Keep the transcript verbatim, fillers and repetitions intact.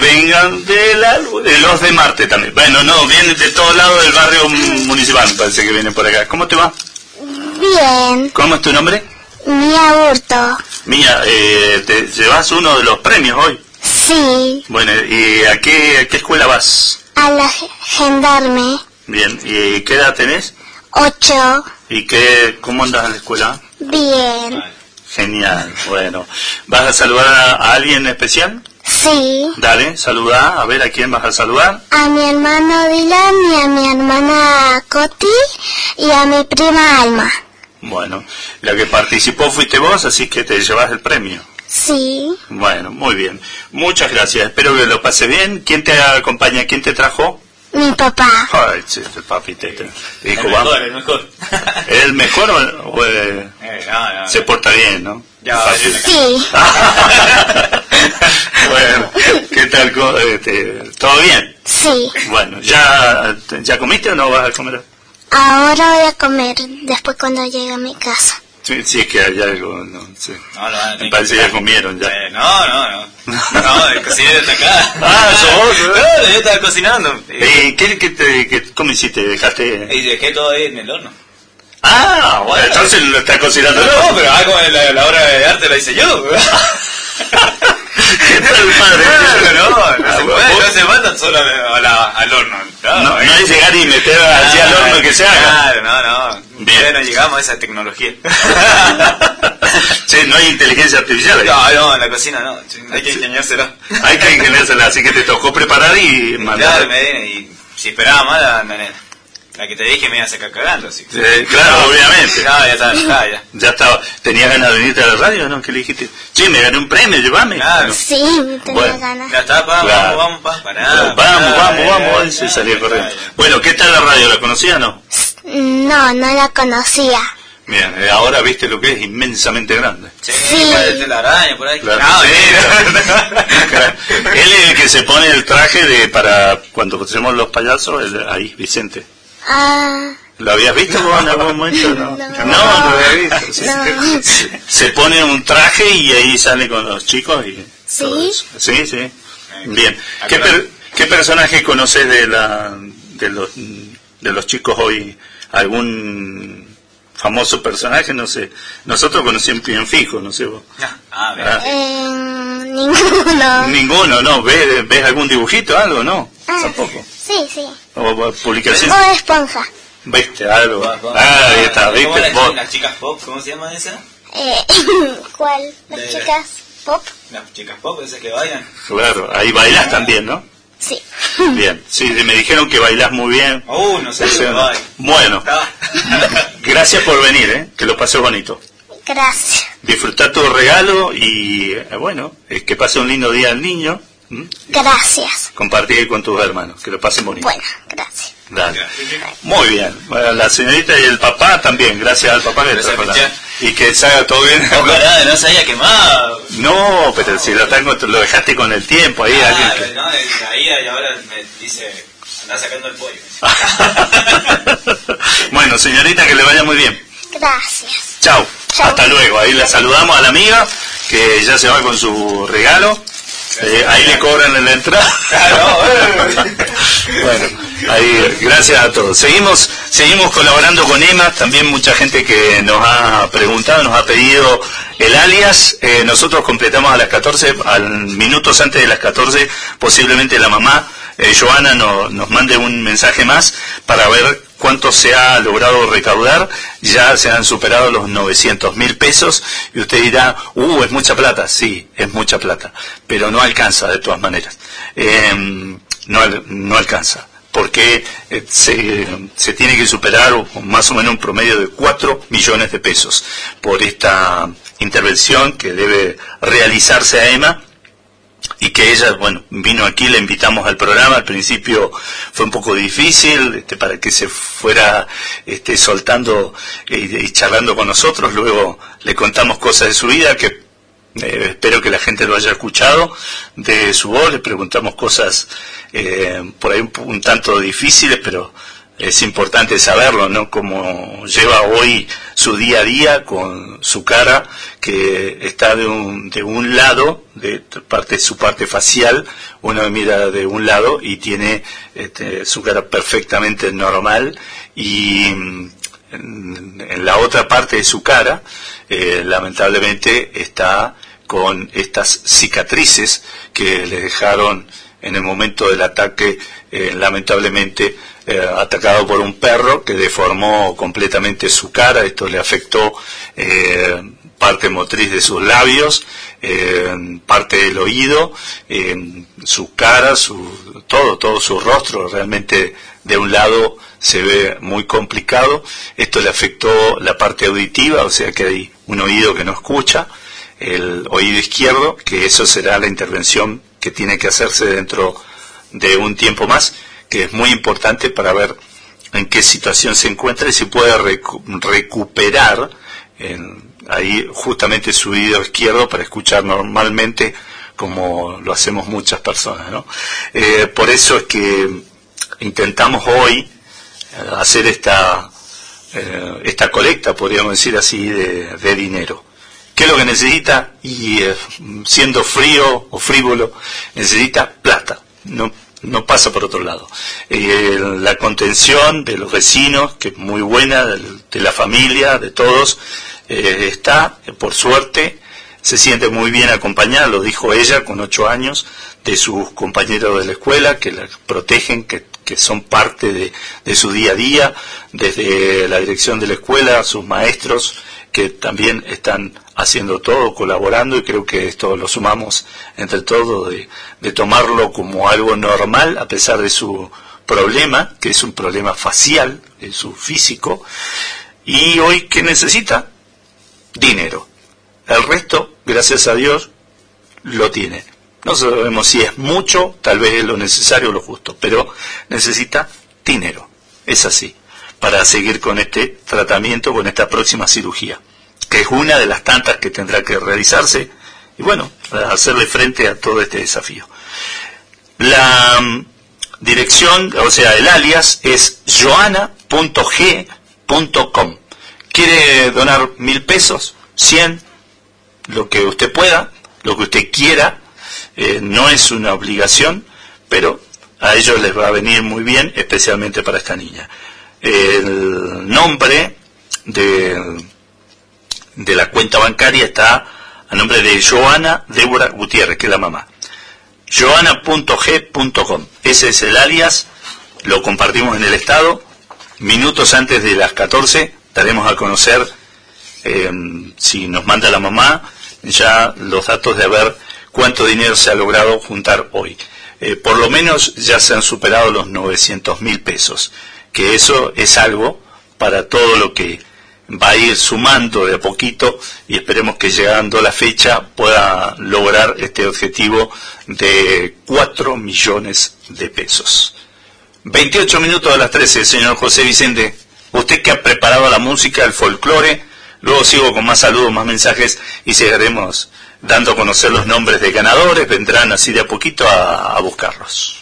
vengan de, la, de los de Marte también. Bueno, no, vienen de todos lados del barrio municipal, parece que vienen por acá. ¿Cómo te va? Bien. ¿Cómo es tu nombre? Mía Burto. Mía, eh, ¿te llevas uno de los premios hoy? Sí. Bueno, ¿y a qué, a qué escuela vas? A la Gendarme. Bien, ¿y qué edad tenés? Ocho. ¿Y qué, cómo andas en la escuela? Bien. Genial, bueno. ¿Vas a saludar a, a alguien especial? Sí. Dale, saluda, a ver, ¿a quién vas a saludar? A mi hermano Dylan y a mi hermana Coti y a mi prima Alma. Bueno, la que participó fuiste vos, así que te llevas el premio. Sí. Bueno, muy bien. Muchas gracias, espero que lo pase bien. ¿Quién te acompaña? ¿Quién te trajo? Mi papá. Ay, sí, el papi te, te dijo, el vamos. mejor, el mejor. ¿Es el mejor o, o eh, Eh, no, no, se no. porta bien, no? Ya, Papi. ya, Sí. Bueno, ¿qué tal? co- Este, ¿todo bien? Sí. Bueno, ¿ya, ¿ya comiste o no vas a comer? Ahora voy a comer después cuando llegue a mi casa. Sí, sí, es que hay algo, no sé. No, no, no, Me parece que ya comieron ya. Eh, no, no, no. No, el cocinero está acá. Ah, sos vos, ¿eh? Claro, yo estaba cocinando. ¿Y qué, qué te, qué, cómo hiciste? ¿Dejaste? Y dejé todo ahí en el horno. Ah, bueno, entonces lo estás cocinando. No, pero algo en la, la obra de arte la hice yo. ¿Qué tal, padre? No, no, no se puede, no se mandan solo a la, al horno. No, no es llegar y meter así al horno que se haga. Claro, no, no. Bien. Todavía no llegamos a esa tecnología. Sí, no hay inteligencia artificial ahí. No, no, en la cocina no. Hay que ingeniárselo. Hay que ingeniársela, así que te tocó preparar y Claro, mandar. me viene y si esperaba más, la, la, la que te dije me iba a sacar cagando. Así. Sí, claro, obviamente. No, ya está, ya, ya. Ya estaba. ¿Tenías ganas de venirte a la radio, no? ¿Qué le dijiste? Sí, me gané un premio, llévame. Claro. No. Sí, tenía Bueno. ganas. Ya está, vamos, Claro. vamos, vamos, para Vamos, nada. vamos, vamos, y se salía corriendo. Bueno, ¿qué tal la radio? ¿La conocía o no? No, no la conocía. Bien, eh, ahora viste lo que es inmensamente grande. Sí, Sí. parece la araña por ahí. Claro. No, Sí. mira. Claro. Él es el que se pone el traje de para cuando hacemos los payasos, el- ahí, Vicente. Ah, ¿Lo habías visto vos en algún momento? No, No. no, no lo había visto. Sí. No. Se, se pone un traje y ahí sale con los chicos. Y ¿Sí? todo eso. Sí, sí. Bien. ¿Qué, per- qué personaje conoces de, la, de, los, de los chicos hoy? ¿Algún famoso personaje? No sé. Nosotros conocemos bien fijo, no sé vos. Ah, mira. eh, ninguno. Ninguno, ¿no? ¿Ves, ¿Ves algún dibujito, algo? No, Ah, tampoco. Sí, sí. O, o publicación. O esponja. ¿Viste algo? Va, va. Ah, ahí está, ¿Cómo ¿viste? las, Vos. las chicas pop? ¿Cómo se llama esa? Eh, ¿Cuál? ¿Las De- chicas pop? Las chicas pop, esas que bailan. Claro, ahí bailás también, ¿no? Sí. Bien, sí, me dijeron que bailás muy bien. Uh, no sé. O sea, Ay. bueno, Ah. gracias por venir, ¿eh? Que lo pasé bonito. Gracias. Disfrutar tu regalo y, eh, bueno, eh, que pase un lindo día al niño. ¿m? Gracias. Compartir con tus hermanos, que lo pasen bonito. Bueno, gracias. Dale. Muy bien. Bueno, la señorita y el papá también, gracias al papá que Gracias, trajo la- Pichá. y que salga todo bien. Ojalá, no se haya quemado. No, pero si lo, tengo, lo dejaste con el tiempo ahí. Ah, alguien que- no, de ahí y ahora me dice, anda sacando el pollo. Bueno, señorita, que le vaya muy bien. Gracias. Chao. Chao. Hasta luego. Ahí la saludamos a la amiga, que ya se va con su regalo. Eh, ahí le cobran en la entrada. Bueno, ahí, gracias a todos. Seguimos, seguimos colaborando con Emma, también mucha gente que nos ha preguntado, nos ha pedido el alias. Eh, nosotros completamos a las catorce, al minutos antes de las catorce, posiblemente la mamá, eh, Joana, no- nos mande un mensaje más para ver cuánto se ha logrado recaudar. Ya se han superado los novecientos mil pesos y usted dirá, uh, es mucha plata. Sí, es mucha plata, pero no alcanza de todas maneras. Eh, no, al- no alcanza, porque eh, se, se tiene que superar más o menos un promedio de cuatro millones de pesos por esta intervención que debe realizarse a Emma. Y que ella, bueno, vino aquí, la invitamos al programa, al principio fue un poco difícil, este, para que se fuera este, soltando y, y charlando con nosotros, luego le contamos cosas de su vida, que eh, espero que la gente lo haya escuchado, de su voz, le preguntamos cosas eh, por ahí un, un tanto difíciles, pero es importante saberlo, ¿no? Como lleva hoy su día a día con su cara que está de un, de un lado, de parte, su parte facial, uno mira de un lado y tiene este, su cara perfectamente normal, y en, en la otra parte de su cara, eh, lamentablemente está con estas cicatrices que le dejaron en el momento del ataque, eh, lamentablemente eh, atacado por un perro que deformó completamente su cara. Esto le afectó eh, parte motriz de sus labios, eh, parte del oído, eh, su cara, su, todo, todo su rostro. Realmente de un lado se ve muy complicado. Esto le afectó la parte auditiva, o sea que hay un oído que no escucha, el oído izquierdo, que eso será la intervención que tiene que hacerse dentro de un tiempo más, que es muy importante para ver en qué situación se encuentra y si puede recu recuperar en, ahí justamente su oído izquierdo para escuchar normalmente, como lo hacemos muchas personas, ¿no? Eh, por eso es que intentamos hoy hacer esta, eh, esta colecta, podríamos decir así, de, de dinero. ¿Qué es lo que necesita? Y eh, siendo frío o frívolo, necesita plata, no, no pasa por otro lado. Eh, la contención de los vecinos, que es muy buena, de, de la familia, de todos, eh, está, por suerte, se siente muy bien acompañada, lo dijo ella, con ocho años, de sus compañeros de la escuela, que la protegen, que, que son parte de, de su día a día, desde la dirección de la escuela, sus maestros, que también están haciendo todo, colaborando, y creo que esto lo sumamos entre todos, de, de tomarlo como algo normal, a pesar de su problema, que es un problema facial, de su físico. Y hoy, ¿qué necesita? Dinero. El resto, gracias a Dios, lo tiene. No sabemos si es mucho, tal vez es lo necesario o lo justo, pero necesita dinero. Es así, para seguir con este tratamiento, con esta próxima cirugía, que es una de las tantas que tendrá que realizarse, y bueno, hacerle frente a todo este desafío. La um, dirección, o sea, el alias es joana punto g punto com. ¿Quiere donar mil pesos? ¿Cien? Lo que usted pueda, lo que usted quiera, eh, no es una obligación, pero a ellos les va a venir muy bien, especialmente para esta niña. El nombre de, de la cuenta bancaria está a nombre de Joana Débora Gutiérrez, que es la mamá. joana punto g punto com. Ese es el alias, lo compartimos en el estado. Minutos antes de las catorce daremos a conocer, eh, si nos manda la mamá, ya los datos de ver cuánto dinero se ha logrado juntar hoy. Eh, por lo menos ya se han superado los novecientos mil pesos, que eso es algo para todo lo que va a ir sumando de a poquito, y esperemos que llegando la fecha pueda lograr este objetivo de cuatro millones de pesos. veintiocho minutos a las trece, señor José Vicente. Usted que ha preparado la música, el folclore. Luego sigo con más saludos, más mensajes, y seguiremos dando a conocer los nombres de ganadores. Vendrán así de a poquito a, a buscarlos.